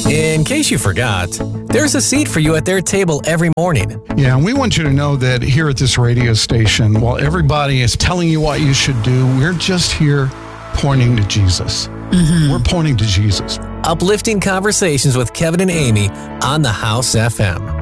In case you forgot, there's a seat for you at their table every morning. Yeah, and we want you to know that here at this radio station, while everybody is telling you what you should do, we're just here pointing to Jesus. Mm-hmm. We're pointing to Jesus. Uplifting conversations with Kevin and Amy on the House FM.